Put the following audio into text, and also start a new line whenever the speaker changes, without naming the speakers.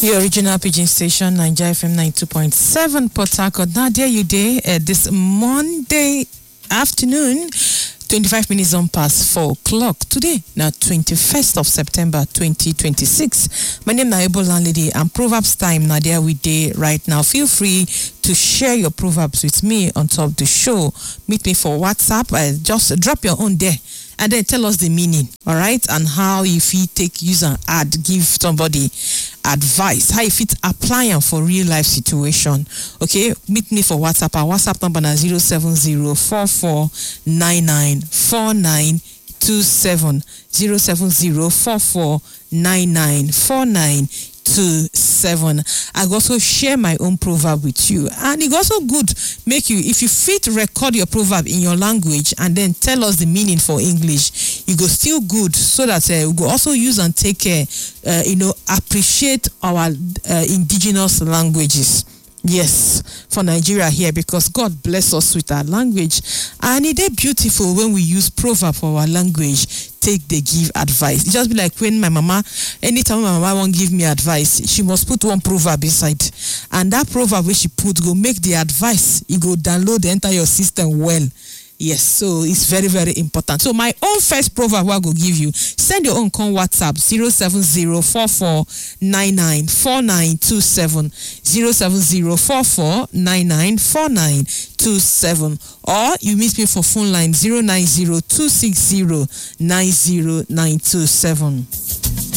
Your original Pidgin station, Nigeria FM 92.7 Port Harcourt. Now, there you day, this Monday afternoon, 25 minutes on past 4 o'clock. Today, now 21st of September 2026. My name is Naibo Landlady and Proverbs time. Now, there we day right now. Feel free to share your Proverbs with me on top of the show. Meet me for WhatsApp. Just drop your own there. And then tell us the meaning, all right? And how if you use an ad, give somebody advice, how if it apply for real life situation. Okay, meet me for WhatsApp. Our WhatsApp number is 07044994927. 07044994927. I go also share my own proverb with you, and it's also good make you, if you fit, record your proverb in your language and then tell us the meaning for English. You go still good, so that we go also use and take care, appreciate our indigenous languages. Yes, for Nigeria here, because God bless us with our language, and it is beautiful when we use proverb for our language. Take the give advice. It just be like when my mama, anytime my mama won't give me advice, she must put one proverb inside, and that proverb where she put go make the advice, you go download, enter your system well. Yes, so it's very, very important. So my own first proverb I go give you. Send your own con WhatsApp 07044994927 07044994927, or you meet me for phone line 09026090927.